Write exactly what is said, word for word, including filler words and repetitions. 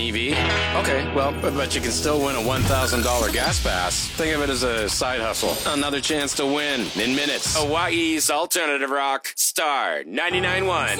E V? Okay, well, but you can still win a one thousand dollars gas pass. Think of it as a side hustle. Another chance to win in minutes. Hawaii's Alternative Rock, Star ninety-nine point one.